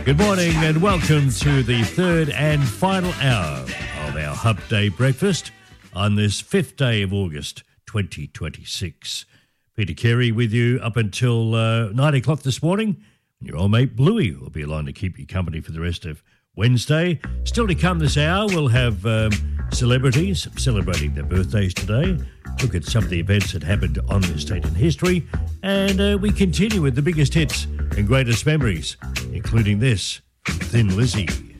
Good morning and welcome to the third and final hour of our Hump Day breakfast on this 5th day of August 2026. Peter Carey with you up until 9 o'clock this morning. Your old mate Bluey will be along to keep you company for the rest of Wednesday. Still to come this hour, we'll have celebrities celebrating their birthdays today. Look at some of the events that happened on this date in history. And we continue with the biggest hits and greatest memories, including this, Thin Lizzy.